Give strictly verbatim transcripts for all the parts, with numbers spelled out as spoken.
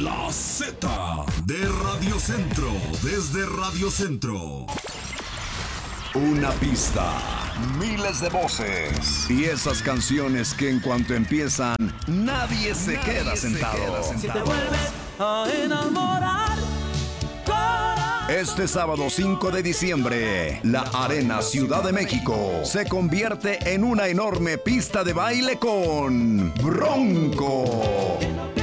La Z de Radio Centro, desde Radio Centro. Una pista, miles de voces y esas canciones que en cuanto empiezan, nadie se, nadie queda, se sentado. queda sentado. Si te vuelves a enamorar. Este sábado cinco de diciembre, la Arena Ciudad de México se convierte en una enorme pista de baile con Bronco.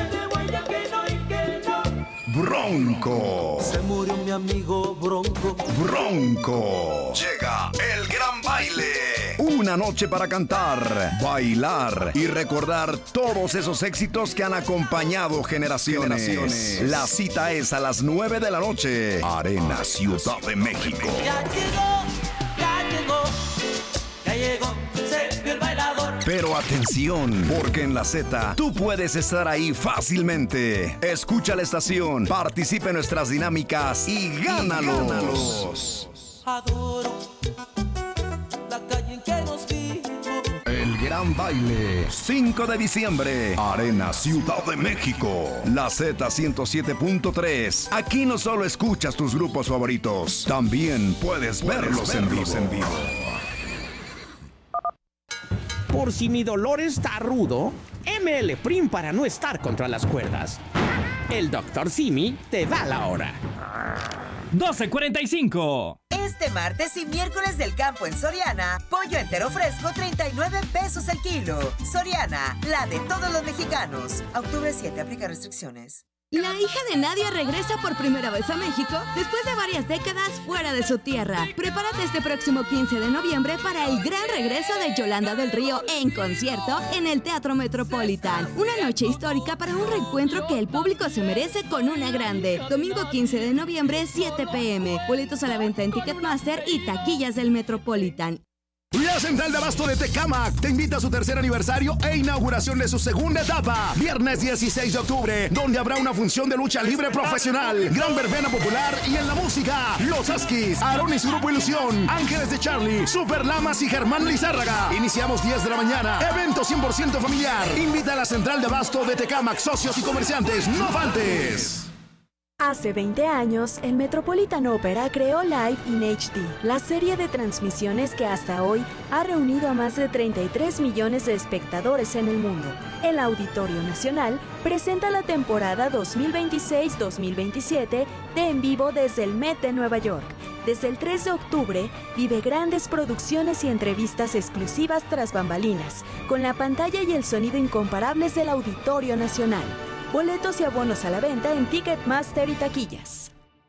Bronco. Se murió mi amigo Bronco. Bronco. Llega el gran baile. Una noche para cantar, bailar y recordar todos esos éxitos que han acompañado generaciones. generaciones. La cita es a las nueve de la noche. Arena Ciudad de México. Ya llegó, ya llegó, ya llegó, se vio el bailador. Pero atención, porque en la Z tú puedes estar ahí fácilmente. Escucha la estación, participa en nuestras dinámicas y gánalos. Y gánalos. Adoro la calle en que nos vimos. El gran baile, cinco de diciembre, Arena Ciudad de México. La Z ciento siete punto tres. Aquí no solo escuchas tus grupos favoritos, también puedes, puedes verlos, verlos en vivo. En vivo. Por si mi dolor está rudo, M L Prim para no estar contra las cuerdas. El doctor Simi te da la hora. doce cuarenta y cinco. Este martes y miércoles del campo en Soriana, pollo entero fresco treinta y nueve pesos el kilo. Soriana, la de todos los mexicanos. Octubre siete, aplica restricciones. La hija de Nadia regresa por primera vez a México después de varias décadas fuera de su tierra. Prepárate este próximo quince de noviembre para el gran regreso de Yolanda del Río en concierto en el Teatro Metropolitan. Una noche histórica para un reencuentro que el público se merece con una grande. Domingo quince de noviembre, siete pe eme. Boletos a la venta en Ticketmaster y taquillas del Metropolitan. La Central de Abasto de Tecámac te invita a su tercer aniversario e inauguración de su segunda etapa. Viernes dieciséis de octubre, donde habrá una función de lucha libre profesional, gran verbena popular y en la música, Los Askis, Aarón y su grupo Ilusión, Ángeles de Charlie, Super Lamas y Germán Lizárraga. Iniciamos diez de la mañana. Evento cien por ciento familiar. Invita a la Central de Abasto de Tecámac, socios y comerciantes. ¡No faltes! Hace veinte años, el Metropolitan Opera creó Live in H D, la serie de transmisiones que hasta hoy ha reunido a más de treinta y tres millones de espectadores en el mundo. El Auditorio Nacional presenta la temporada dos mil veintiséis dos mil veintisiete de En Vivo desde el Met de Nueva York. Desde el tres de octubre, vive grandes producciones y entrevistas exclusivas tras bambalinas, con la pantalla y el sonido incomparables del Auditorio Nacional. Boletos y abonos a la venta en Ticketmaster y taquillas.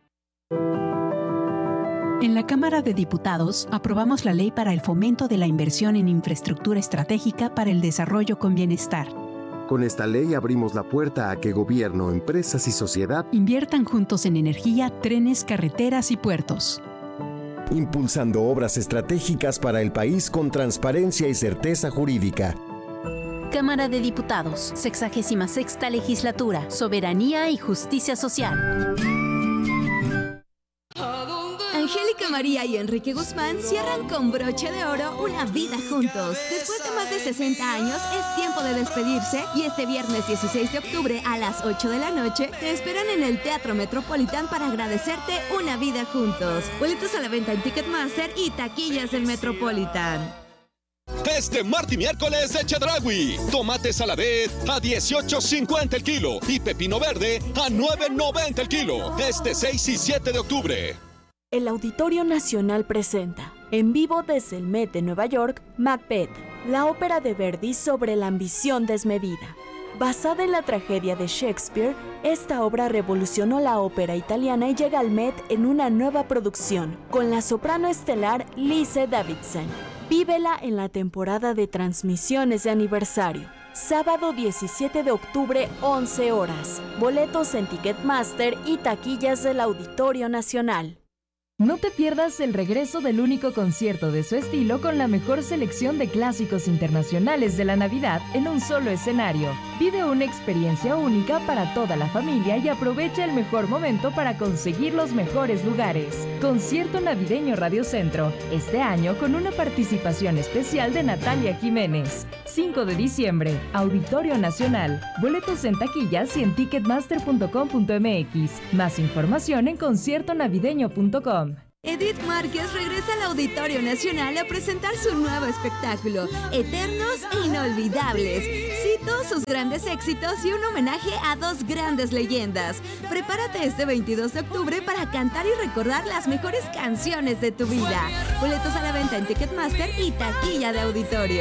En la Cámara de Diputados aprobamos la ley para el fomento de la inversión en infraestructura estratégica para el desarrollo con bienestar. Con esta ley abrimos la puerta a que gobierno, empresas y sociedad inviertan juntos en energía, trenes, carreteras y puertos. Impulsando obras estratégicas para el país con transparencia y certeza jurídica. Cámara de Diputados, sexagésima sexta legislatura, Soberanía y Justicia Social. Angélica María y Enrique Guzmán cierran con broche de oro una vida juntos. Después de más de sesenta años, es tiempo de despedirse y este viernes dieciséis de octubre a las ocho de la noche te esperan en el Teatro Metropolitan para agradecerte una vida juntos. Boletos a la venta en Ticketmaster y taquillas del Metropolitan. Este martes y miércoles de Chedraui. Tomate Saladet a dieciocho cincuenta el kilo y pepino verde a nueve noventa el kilo. Este seis y siete de octubre. El Auditorio Nacional presenta, en vivo desde el Met de Nueva York, Macbeth, la ópera de Verdi sobre la ambición desmedida. Basada en la tragedia de Shakespeare, esta obra revolucionó la ópera italiana y llega al Met en una nueva producción, con la soprano estelar Lise Davidson. Vívela en la temporada de transmisiones de aniversario. Sábado diecisiete de octubre, once horas. Boletos en Ticketmaster y taquillas del Auditorio Nacional. No te pierdas el regreso del único concierto de su estilo con la mejor selección de clásicos internacionales de la Navidad en un solo escenario. Vive una experiencia única para toda la familia y aprovecha el mejor momento para conseguir los mejores lugares. Concierto navideño Radio Centro, este año con una participación especial de Natalia Jiménez. cinco de diciembre, Auditorio Nacional. Boletos en taquillas y en ticketmaster punto com punto m x. Más información en concierto navideño punto com. Edith Márquez regresa al Auditorio Nacional a presentar su nuevo espectáculo, Eternos e Inolvidables. Cito sus grandes éxitos y un homenaje a dos grandes leyendas. Prepárate este veintidós de octubre para cantar y recordar las mejores canciones de tu vida. Boletos a la venta en Ticketmaster y taquilla de auditorio.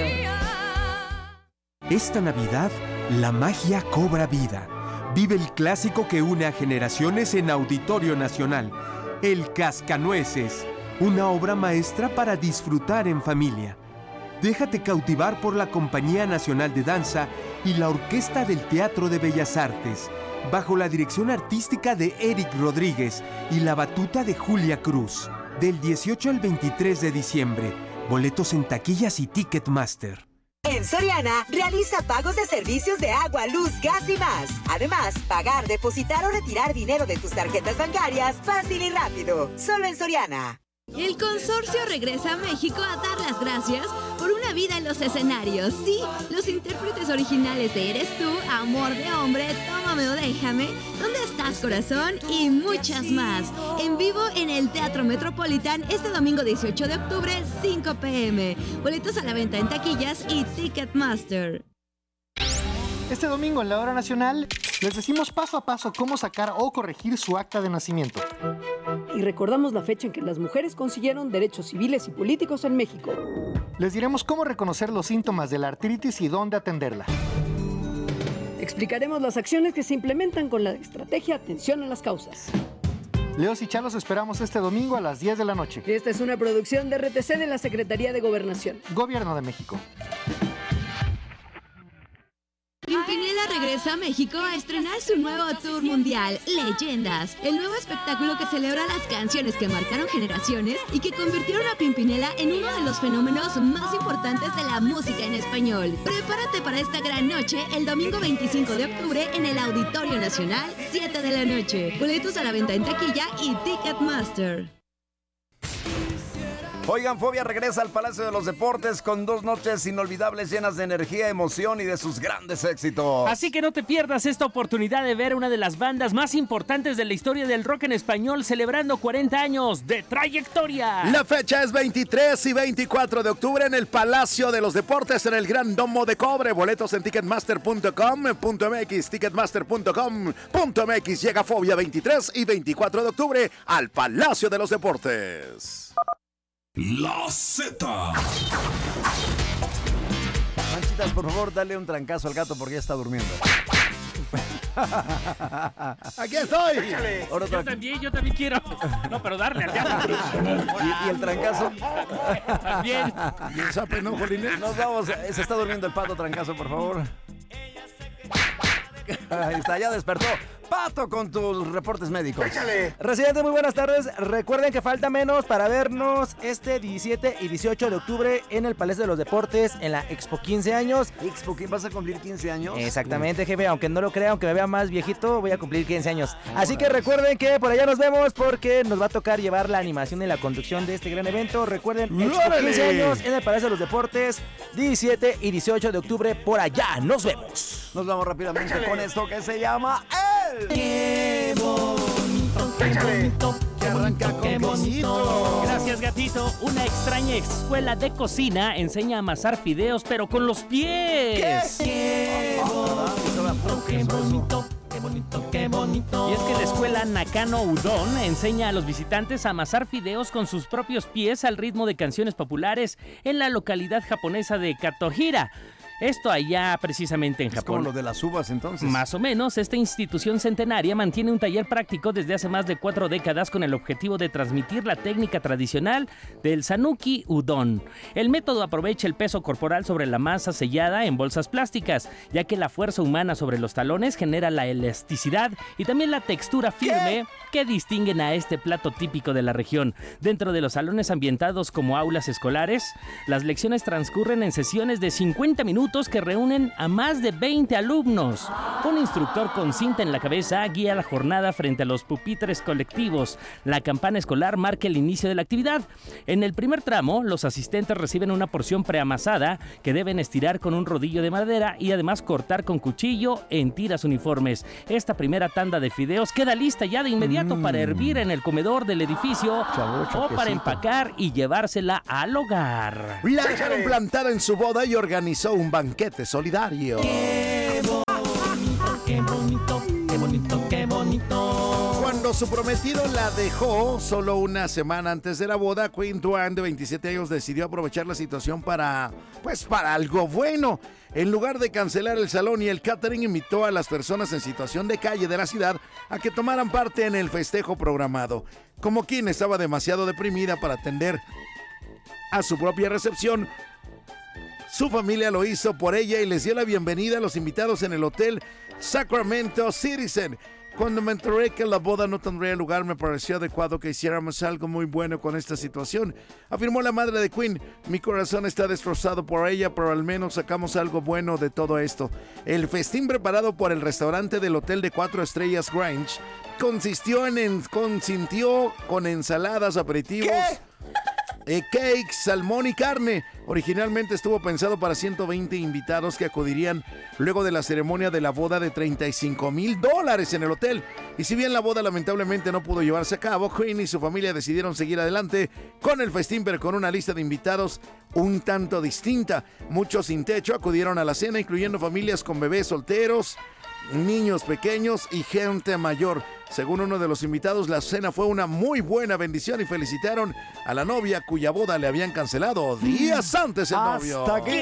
Esta Navidad, la magia cobra vida. Vive el clásico que une a generaciones en Auditorio Nacional. El Cascanueces, una obra maestra para disfrutar en familia. Déjate cautivar por la Compañía Nacional de Danza y la Orquesta del Teatro de Bellas Artes, bajo la dirección artística de Eric Rodríguez y la batuta de Julia Cruz. Del dieciocho al veintitrés de diciembre. Boletos en taquillas y Ticketmaster. En Soriana, realiza pagos de servicios de agua, luz, gas y más. Además, pagar, depositar o retirar dinero de tus tarjetas bancarias fácil y rápido. Solo en Soriana. El consorcio regresa a México a dar las gracias por una vida en los escenarios. Sí, los intérpretes originales de Eres Tú, Amor de Hombre, Tómame o Déjame, ¿Dónde estás, corazón? Y muchas más. En vivo en el Teatro Metropolitan este domingo dieciocho de octubre, cinco p m Boletos a la venta en taquillas y Ticketmaster. Este domingo en la Hora Nacional les decimos paso a paso cómo sacar o corregir su acta de nacimiento. Y recordamos la fecha en que las mujeres consiguieron derechos civiles y políticos en México. Les diremos cómo reconocer los síntomas de la artritis y dónde atenderla. Explicaremos las acciones que se implementan con la estrategia Atención a las Causas. Leos y Chalos esperamos este domingo a las diez de la noche. Esta es una producción de R T C de la Secretaría de Gobernación. Gobierno de México. Pimpinela regresa a México a estrenar su nuevo tour mundial, Leyendas, el nuevo espectáculo que celebra las canciones que marcaron generaciones y que convirtieron a Pimpinela en uno de los fenómenos más importantes de la música en español. Prepárate para esta gran noche el domingo veinticinco de octubre en el Auditorio Nacional, siete de la noche. Boletos a la venta en taquilla y Ticketmaster. Oigan, Fobia regresa al Palacio de los Deportes con dos noches inolvidables llenas de energía, emoción y de sus grandes éxitos. Así que no te pierdas esta oportunidad de ver una de las bandas más importantes de la historia del rock en español celebrando cuarenta años de trayectoria. La fecha es veintitrés y veinticuatro de octubre en el Palacio de los Deportes en el Gran Domo de Cobre. Boletos en ticketmaster punto com punto m x, ticketmaster punto com punto m x. Llega Fobia veintitrés y veinticuatro de octubre al Palacio de los Deportes. La Z. Manchitas, por favor, dale un trancazo al gato porque ya está durmiendo. ¡Aquí estoy! Ahora yo también, yo también quiero. No, pero darle al gato. ¿Y, y el trancazo? También. ¿Y el zape no, Jolines? Nos vamos. Se está durmiendo el Pato, trancazo, por favor. Ahí está, ya despertó. Pato, con tus reportes médicos. Échale. Residentes, muy buenas tardes. Recuerden que falta menos para vernos este diecisiete y dieciocho de octubre en el Palacio de los Deportes en la Expo quince años. Expo, ¿vas a cumplir quince años? Exactamente, jefe. Aunque no lo crea, aunque me vea más viejito, voy a cumplir quince años. Así que recuerden que por allá nos vemos porque nos va a tocar llevar la animación y la conducción de este gran evento. Recuerden, Expo quince años en el Palacio de los Deportes, diecisiete y dieciocho de octubre por allá. Nos vemos. Nos vamos rápidamente Échale. con esto que se llama El... ¡Qué bonito, qué bonito, qué bonito, qué bonito! Gracias, gatito. Una extraña escuela de cocina enseña a amasar fideos, pero con los pies. ¿Qué? ¡Qué bonito, qué bonito! ¡Qué bonito, qué bonito! Y es que la escuela Nakano Udon enseña a los visitantes a amasar fideos con sus propios pies al ritmo de canciones populares en la localidad japonesa de Katohira. Esto allá precisamente en es Japón. Como lo de las uvas, entonces. Más o menos, esta institución centenaria mantiene un taller práctico desde hace más de cuatro décadas con el objetivo de transmitir la técnica tradicional del Sanuki Udon. El método aprovecha el peso corporal sobre la masa sellada en bolsas plásticas, ya que la fuerza humana sobre los talones genera la elasticidad y también la textura firme ¿Qué? que distinguen a este plato típico de la región. Dentro de los salones ambientados como aulas escolares, las lecciones transcurren en sesiones de cincuenta minutos minutos que reúnen a más de veinte alumnos. Un instructor con cinta en la cabeza guía la jornada frente a los pupitres colectivos. La campana escolar marca el inicio de la actividad. En el primer tramo, los asistentes reciben una porción preamasada que deben estirar con un rodillo de madera y además cortar con cuchillo en tiras uniformes. Esta primera tanda de fideos queda lista ya de inmediato mm. para hervir en el comedor del edificio Chavo, o para empacar y llevársela al hogar. La dejaron plantada en su boda y organizó un banquete solidario. Qué bonito, qué bonito, qué bonito, qué bonito. Cuando su prometido la dejó solo una semana antes de la boda, Queen Duan, de veintisiete años, decidió aprovechar la situación para, pues, para algo bueno. En lugar de cancelar el salón y el catering, invitó a las personas en situación de calle de la ciudad a que tomaran parte en el festejo programado. Como quien estaba demasiado deprimida para atender a su propia recepción, su familia lo hizo por ella y les dio la bienvenida a los invitados en el hotel Sacramento Citizen. Cuando me enteré que la boda no tendría lugar, me pareció adecuado que hiciéramos algo muy bueno con esta situación, afirmó la madre de Queen. Mi corazón está destrozado por ella, pero al menos sacamos algo bueno de todo esto. El festín preparado por el restaurante del hotel de cuatro estrellas Grange consistió en, en consintió con ensaladas, aperitivos, eh, cakes, salmón y carne. Originalmente estuvo pensado para ciento veinte invitados que acudirían luego de la ceremonia de la boda de treinta y cinco mil dólares en el hotel. Y si bien la boda lamentablemente no pudo llevarse a cabo, Queen y su familia decidieron seguir adelante con el festín, pero con una lista de invitados un tanto distinta. Muchos sin techo acudieron a la cena, incluyendo familias con bebés solteros, niños pequeños y gente mayor. Según uno de los invitados, la cena fue una muy buena bendición y felicitaron a la novia cuya boda le habían cancelado días antes el novio. Hasta aquí.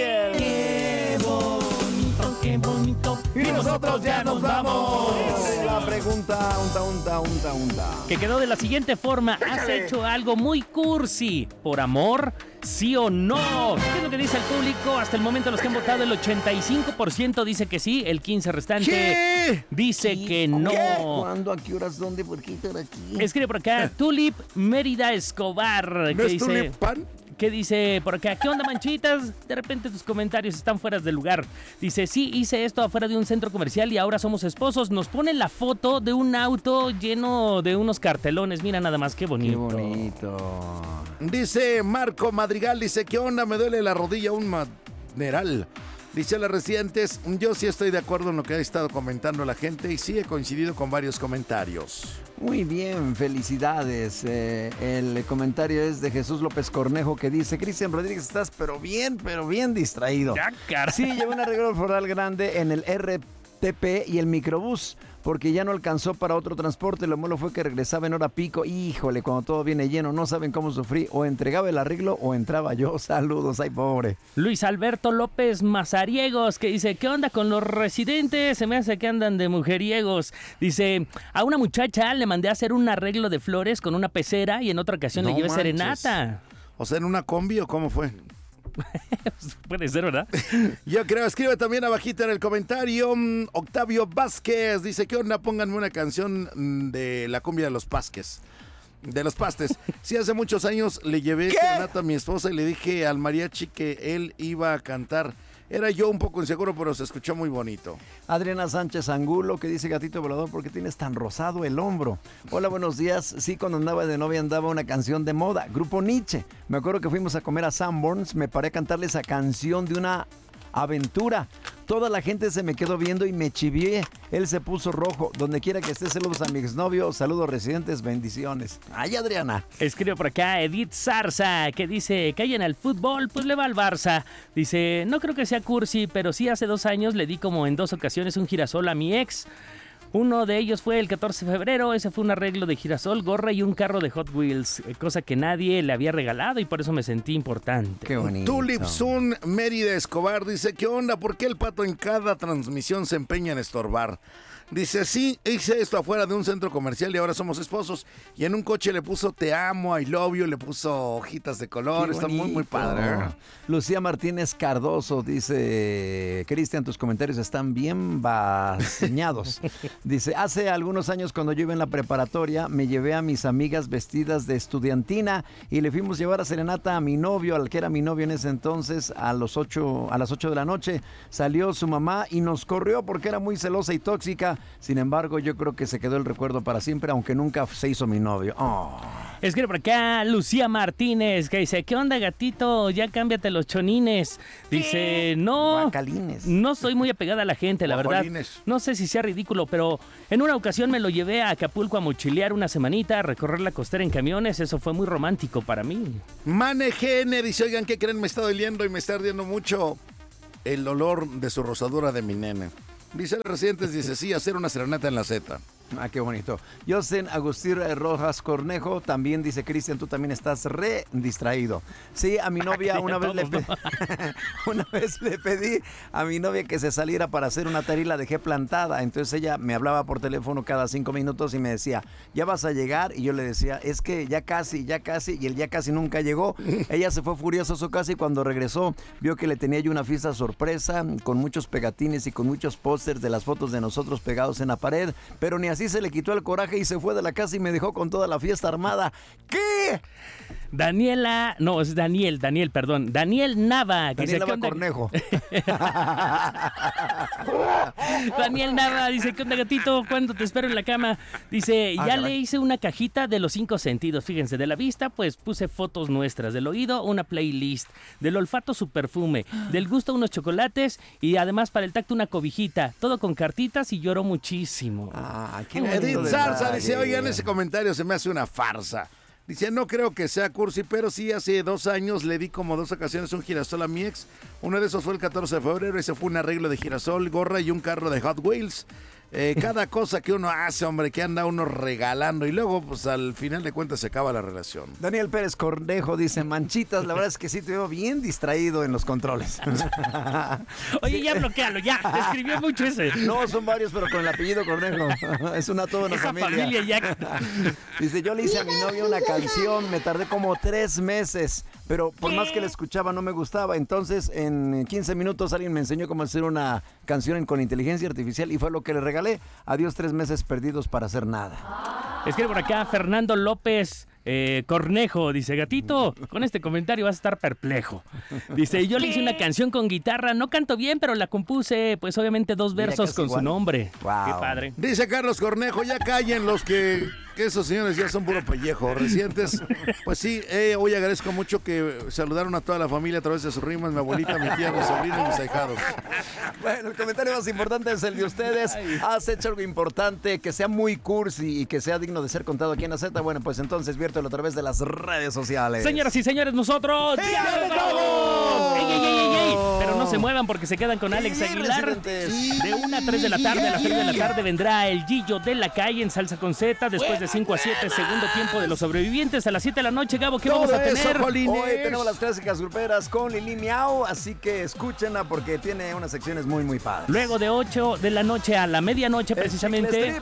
Qué bonito, qué bonito. Y nosotros ya nos vamos. La pregunta, unta, unta, unta, unta. Que quedó de la siguiente forma. ¿Has hecho algo muy cursi por amor? ¿Sí o no? ¿Qué es lo que dice el público? Hasta el momento los que han votado, el ochenta y cinco por ciento dice que sí, el quince por ciento restante ¿Qué? dice ¿Qué? que no. ¿Qué? ¿Cuándo? ¿A qué horas? ¿Dónde? ¿Por qué estar aquí? Escribe por acá Tulip Mérida Escobar. ¿No que es dice, Tulip Pan? ¿Qué dice por acá? ¿Qué onda, manchitas? De repente tus comentarios están fuera de lugar. Dice, sí, hice esto afuera de un centro comercial y ahora somos esposos. Nos pone la foto de un auto lleno de unos cartelones. Mira nada más, qué bonito. Qué bonito. Dice Marco Madrigal, dice, ¿qué onda? Me duele la rodilla un maderal. Dice a las residentes, yo sí estoy de acuerdo en lo que ha estado comentando la gente y sí he coincidido con varios comentarios. Muy bien, felicidades. Eh, el comentario es de Jesús López Cornejo, que dice, Cristian Rodríguez, estás pero bien, pero bien distraído. Ya, cara. Sí, llevé un arreglo floral grande en el R T P y el microbús, porque ya no alcanzó para otro transporte. Lo malo fue que regresaba en hora pico. Híjole, cuando todo viene lleno, no saben cómo sufrí. O entregaba el arreglo o entraba yo. Saludos, ay pobre. Luis Alberto López Mazariegos, que dice, ¿qué onda con los residentes? Se me hace que andan de mujeriegos. Dice, a una muchacha le mandé a hacer un arreglo de flores con una pecera y en otra ocasión No le llevé manches. serenata. O sea, ¿en una combi o cómo fue? Puede ser, ¿verdad? Yo creo, escribe también abajito en el comentario mm, Octavio Vázquez, dice, ¿qué onda? Pónganme una canción mm, de la cumbia de los Pasques. De los Pastes. Sí, hace muchos años le llevé serenata a mi esposa y le dije al mariachi que él iba a cantar. Era yo un poco inseguro, pero se escuchó muy bonito. Adriana Sánchez Angulo, que dice, gatito volador, ¿por qué tienes tan rosado el hombro? Hola, buenos días. Sí, cuando andaba de novia andaba una canción de moda, Grupo Nietzsche. Me acuerdo que fuimos a comer a Sanborns, me paré a cantarle esa canción de una aventura. Toda la gente se me quedó viendo y me chivié. Él se puso rojo. Donde quiera que esté, saludos a mi exnovio. Saludos residentes, bendiciones. Ay, Adriana. Escribe por acá Edith Zarza, que dice, que hay en el fútbol, pues le va al Barça. Dice, no creo que sea cursi, pero sí hace dos años le di como en dos ocasiones un girasol a mi ex. Uno de ellos fue el catorce de febrero, ese fue un arreglo de girasol, gorra y un carro de Hot Wheels, cosa que nadie le había regalado y por eso me sentí importante. Qué bonito. Tulip Sun Mérida Escobar dice, ¿qué onda? ¿Por qué el pato en cada transmisión se empeña en estorbar? Dice, sí, hice esto afuera de un centro comercial y ahora somos esposos. Y en un coche le puso te amo, I love you, le puso hojitas de color. Está muy, muy padre. Lucía Martínez Cardoso dice, Cristian, tus comentarios están bien baseñados. Dice, hace algunos años cuando yo iba en la preparatoria, me llevé a mis amigas vestidas de estudiantina y le fuimos a llevar a serenata a mi novio, al que era mi novio en ese entonces, a, los ocho, a las ocho de la noche. Salió su mamá y nos corrió porque era muy celosa y tóxica. Sin embargo, yo creo que se quedó el recuerdo para siempre, aunque nunca se hizo mi novio. Oh. Escribe por acá Lucía Martínez, que dice, ¿qué onda, gatito? Ya cámbiate los chonines. Dice, no, Guacalines. no soy muy apegada a la gente, la verdad. No sé si sea ridículo, pero en una ocasión me lo llevé a Acapulco a mochilear una semanita, a recorrer la costera en camiones. Eso fue muy romántico para mí. Mane Gene dice, oigan, ¿qué creen? Me está doliendo y me está ardiendo mucho el olor de su rosadura de mi nene. Dice los residentes, dice, sí, hacer una serenata en la Z. Ah, qué bonito. Josen Agustín Rojas Cornejo también dice, Cristian, tú también estás re distraído. Sí, a mi novia una vez, le pedí, una vez le pedí a mi novia que se saliera para hacer una tarea y la dejé plantada. Entonces ella me hablaba por teléfono cada cinco minutos y me decía, ¿ya vas a llegar? Y yo le decía, es que ya casi, ya casi, y él ya casi nunca llegó. Ella se fue furiosa a su casa y cuando regresó vio que le tenía yo una fiesta sorpresa con muchos pegatines y con muchos pósters de las fotos de nosotros pegados en la pared, pero ni así se le quitó el coraje y se fue de la casa y me dejó con toda la fiesta armada. ¿Qué? Daniela, no, es Daniel, Daniel, perdón. Daniel Nava. Daniel Nava Cornejo. Daniel Nava dice, ¿qué onda, gatito? ¿Cuándo te espero en la cama? Dice, ya ah, le hice una cajita de los cinco sentidos. Fíjense, de la vista, pues puse fotos nuestras. Del oído, una playlist. Del olfato, su perfume. Del gusto, unos chocolates. Y además, para el tacto, una cobijita. Todo con cartitas y lloró muchísimo. Ah, qué Edith Zarza dice, oigan, ese comentario se me hace una farsa. Dice, no creo que sea cursi, pero sí hace dos años le di como dos ocasiones un girasol a mi ex. Uno de esos fue el catorce de febrero, ese fue un arreglo de girasol, gorra y un carro de Hot Wheels. Eh, cada cosa que uno hace, hombre, que anda uno regalando y luego, pues al final de cuentas se acaba la relación. Daniel Pérez Cornejo dice, Manchitas, la verdad es que sí te veo bien distraído en los controles. Oye, sí. Ya bloquealo, ya, escribió mucho ese. No, son varios, pero con el apellido Cornejo. Es una toda una Esa familia. familia ya. Dice, yo le hice a mi novia una canción, me tardé como tres meses, pero por más que la escuchaba no me gustaba. Entonces, en quince minutos alguien me enseñó cómo hacer una canción con inteligencia artificial y fue lo que le regalé. Adiós, tres meses perdidos para hacer nada. Escribe por acá Fernando López eh, Cornejo. Dice, gatito, con este comentario vas a estar perplejo. Dice, yo le hice una canción con guitarra. No canto bien, pero la compuse, pues obviamente dos versos con igual. Su nombre. Wow. Qué padre. Dice Carlos Cornejo, ya callen los que... que esos señores ya son puro pellejo. Recientes, pues sí, eh, hoy agradezco mucho que saludaron a toda la familia a través de sus rimas, mi abuelita, mi tía, mi sobrino y mis ahijados. Bueno, el comentario más importante es el de ustedes. ¿Has hecho algo importante que sea muy cursi y que sea digno de ser contado aquí en la Z? Bueno, pues entonces viértelo a través de las redes sociales. Señoras y señores, nosotros ¡Hey, ¡ya nos vamos! ¡Ey, ey, ey, ey! Pero no se muevan porque se quedan con Alex Aguilar. De una a tres de la tarde, a las tres de la tarde vendrá el Gillo de la Calle en Salsa con Z. Después de cinco a siete, segundo tiempo de los sobrevivientes. A las siete de la noche, Gabo, ¿qué Todo vamos a eso, tener? Jolines. Hoy tenemos las clásicas gruperas con Lili Miau, así que escúchenla porque tiene unas secciones muy, muy padres. Luego de ocho de la noche a la medianoche, El precisamente.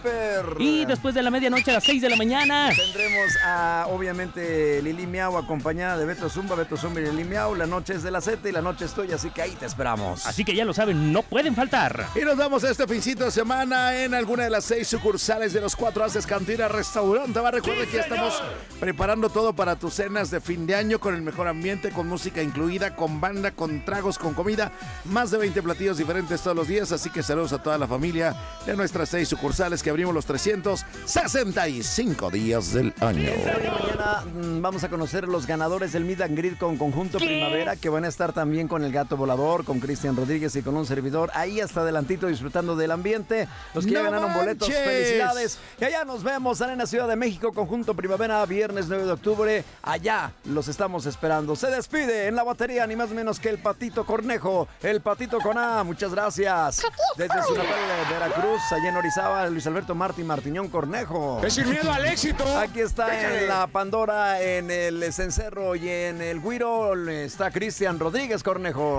Y después de la medianoche a las seis de la mañana. Tendremos a, obviamente, Lili Miau acompañada de Beto Zumba, Beto Zumba y Lili Miau. La noche es de la Z y la noche estoy, así que ahí te esperamos. Así que ya lo saben, no pueden faltar. Y nos vamos este fincito de semana en alguna de las seis sucursales de los Cuatro Haces Cantina Restaurante. Va, recuerda sí, que ya estamos preparando todo para tus cenas de fin de año con el mejor ambiente, con música incluida, con banda, con tragos, con comida. Más de veinte platillos diferentes todos los días, así que saludos a toda la familia de nuestras seis sucursales que abrimos los trescientos sesenta y cinco días del año. Mañana mmm, vamos a conocer los ganadores del Meet and Greet con Conjunto ¿Qué? Primavera, que van a estar también con el Gato Volador, con Cristian Rodríguez y con un servidor ahí hasta adelantito disfrutando del ambiente. Los que ¡No ya ganaron manches! Boletos, felicidades. Y allá nos vemos, Arena Ciudad de México, Conjunto Primavera, viernes nueve de octubre. Allá los estamos esperando. Se despide en la batería ni más menos que el Patito Cornejo, el Patito con A. Muchas gracias. Desde su natal de Veracruz, allá en Orizaba, Luis Alberto Martí Martiñón Cornejo. Es sin miedo al éxito. Aquí está Déjale. En la Pandora, en el Cencerro y en el Guiro está Cristian Rodríguez Cornejo. Gracias,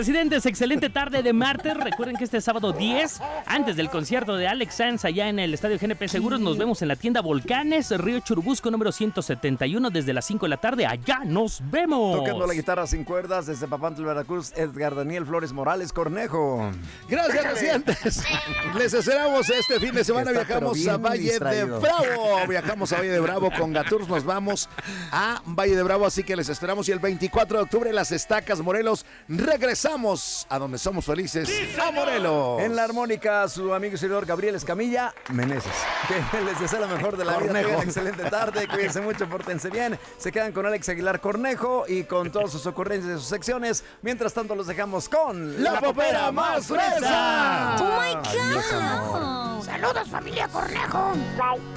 Residentes, excelente tarde de martes. Recuerden que este sábado diez, antes del concierto de Alex Sanz allá en el Estadio G N P Seguros, nos vemos en la tienda Volcanes, Río Churubusco, número ciento setenta y uno, desde las cinco de la tarde. Allá nos vemos. Tocando la guitarra sin cuerdas desde Papantla, Veracruz, Edgar Daniel Flores Morales Cornejo. Gracias, Residentes. Les esperamos este fin de semana. Está, Viajamos a Valle distraído. de Bravo. Viajamos a Valle de Bravo con Gatours. Nos vamos a Valle de Bravo, así que les esperamos. Y el veinticuatro de octubre, Las Estacas, Morelos. Regresamos a donde somos felices, a Morelos. En la armónica, su amigo y servidor Gabriel Escamilla Meneses. Que les desea lo mejor de la vida. Cornejo. Tengan excelente tarde. Cuídense mucho, pórtense bien. Se quedan con Alex Aguilar Cornejo y con todas sus ocurrencias y sus secciones. Mientras tanto, los dejamos con La Popera Más Fresa. Oh my Adiós, God. amor. Saludos, familia Cornejo. Bye.